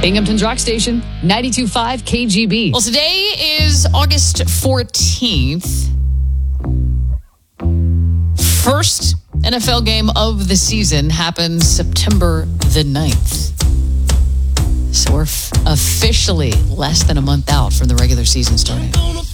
Binghamton's Rock Station, 92.5 KGB. Well, today is August 14th. First NFL game of the season happens September the 9th. So we're officially less than a month out from the regular season starting.